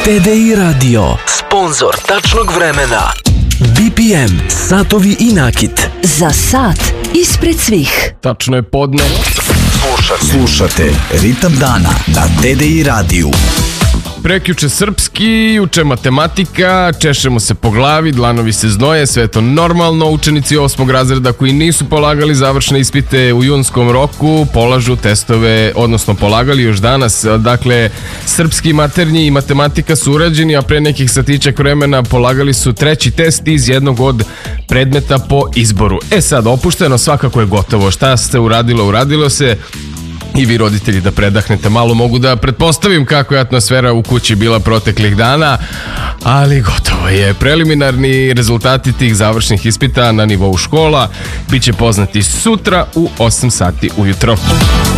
TDI Radio, sponsor tačnog vremena. BPM, satovi i nakit. Za sat ispred svih. Tačno je podne. Slušate Ritam dana na TDI radiju. Prekjuče srpski, juče matematika, češemo se po glavi, dlanovi se znoje, sve je to normalno. Učenici 8. razreda koji nisu polagali završne ispite u junskom roku polažu testove, odnosno polagali još danas. Dakle, srpski, maternji i matematika su urađeni, a pre nekih satićak vremena polagali su treći test iz jednog od predmeta po izboru. Sad, opušteno, svakako je gotovo. Šta se uradilo se. I vi roditelji da predahnete malo, mogu da pretpostavim kako je atmosfera u kući bila proteklih dana, ali gotovo je. Preliminarni rezultati tih završnih ispita na nivou škola biće poznati sutra u 8 sati ujutro.